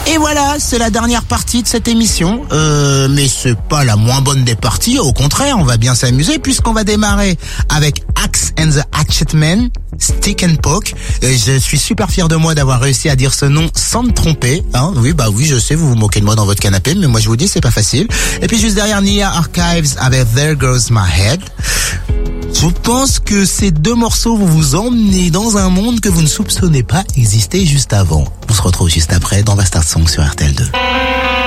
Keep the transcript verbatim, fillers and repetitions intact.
Et voilà, c'est la dernière partie de cette émission. Euh, mais c'est pas la moins bonne des parties. Au contraire, on va bien s'amuser puisqu'on va démarrer avec Axe and the Hatchetmen, Stick and Poke. Et je suis super fier de moi d'avoir réussi à dire ce nom sans me tromper. Hein, oui, bah oui, je sais, vous vous moquez de moi dans votre canapé, mais moi je vous dis, c'est pas facile. Et puis juste derrière, Nia Archives avec There Goes My Head. Je pense que ces deux morceaux vont vous emmener dans un monde que vous ne soupçonnez pas exister juste avant. On se retrouve juste après dans Bastard Song sur R T L deux.